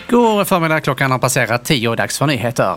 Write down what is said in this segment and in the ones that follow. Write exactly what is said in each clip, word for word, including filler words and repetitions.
God förmiddag, klockan har passerat tio och dags för nyheter.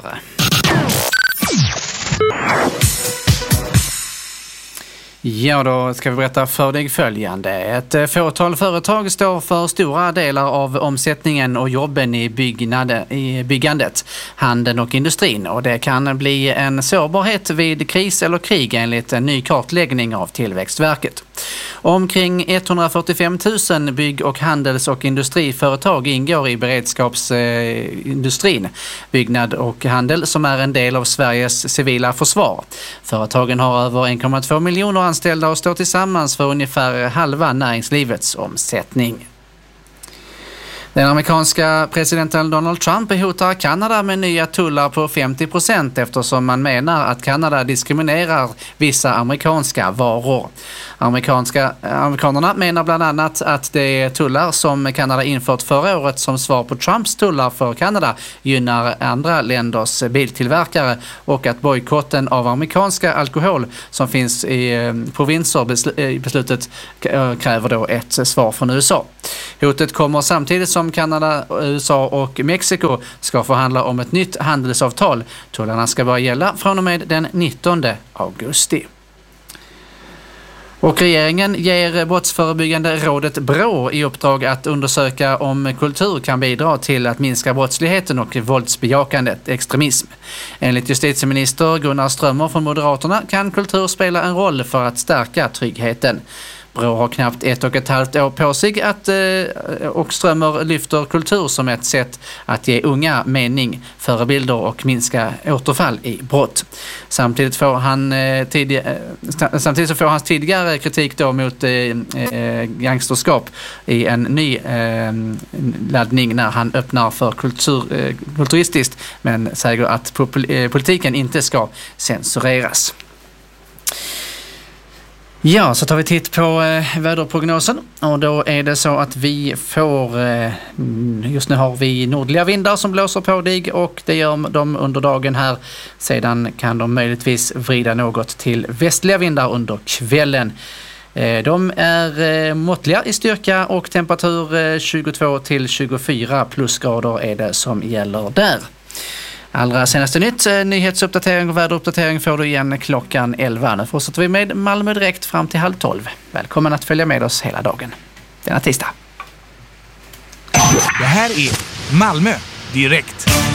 Ja, då ska vi berätta för dig följande. Ett fåtal företag står för stora delar av omsättningen och jobben i, byggnad, i byggandet, handeln och industrin. Och det kan bli en sårbarhet vid kris eller krig enligt en ny kartläggning av Tillväxtverket. Omkring etthundrafyrtiofem tusen bygg- och handels- och industriföretag ingår i beredskapsindustrin, byggnad och handel, som är en del av Sveriges civila försvar. Företagen har över en komma två miljoner anställda och står tillsammans för ungefär halva näringslivets omsättning. Den amerikanska presidenten Donald Trump hotar Kanada med nya tullar på femtio procent eftersom man menar att Kanada diskriminerar vissa amerikanska varor. Amerikanska, amerikanerna menar bland annat att de tullar som Kanada infört förra året som svar på Trumps tullar för Kanada gynnar andra länders biltillverkare och att bojkotten av amerikanska alkohol som finns i provinser i beslutet kräver då ett svar från U S A. Hotet kommer samtidigt som Kanada, U S A och Mexiko ska förhandla om ett nytt handelsavtal. Tullarna ska börja gälla från och med den nittonde augusti. Och regeringen ger brottsförebyggande rådet Brå i uppdrag att undersöka om kultur kan bidra till att minska brottsligheten och våldsbejakande extremism. Enligt justitieminister Gunnar Strömmer från Moderaterna kan kultur spela en roll för att stärka tryggheten. Brå har knappt ett och ett halvt år på sig att, och Strömmer lyfter kultur som ett sätt att ge unga mening, förebilder och minska återfall i brott. Samtidigt får han tidigare, samtidigt så får hans tidigare kritik då mot eh, gangsterskap i en ny eh, laddning när han öppnar för kultur, eh, kulturistiskt men säger att politiken inte ska censureras. Ja, så tar vi titt på eh, väderprognosen och då är det så att vi får, eh, just nu har vi nordliga vindar som blåser på dig och det gör de under dagen här. Sedan kan de möjligtvis vrida något till västliga vindar under kvällen. Eh, de är eh, måttliga i styrka och temperatur eh, tjugotvå till tjugofyra plusgrader är det som gäller där. Allra senaste nytt, nyhetsuppdatering och väderuppdatering får du igen klockan elva. Nu fortsätter vi med Malmö direkt fram till halv tolv. Välkommen att följa med oss hela dagen. Denna tisdag. Det här är Malmö direkt.